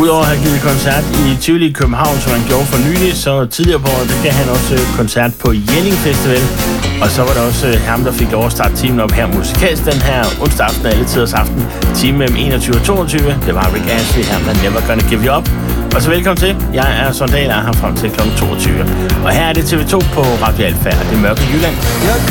Udover at have givet koncert i Tivoli i København, som han gjorde for nylig, så tidligere på året, der gav han også koncert på Jelling Festival. Og så var der også ham, der fik lov at starte timen op her musikalsk den her onsdag aften, alle tiders aften, time mellem 21 og 22. Det var Rick Astley her med Never Gonna Give You Up. Og så velkommen til. Jeg er Sondal, og er her frem til kl. 22. Og her er det TV2 på Radio Alfa, og det er Mørke Jylland.